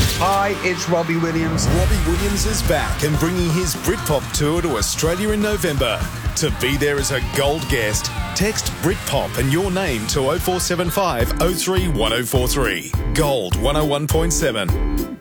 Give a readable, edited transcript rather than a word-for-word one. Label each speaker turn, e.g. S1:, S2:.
S1: Hi, it's Robbie Williams.
S2: Robbie Williams is back and bringing his Britpop tour to Australia in November. To be there as a gold guest, text Britpop and your name to 0475 03 1043. Gold 101.7.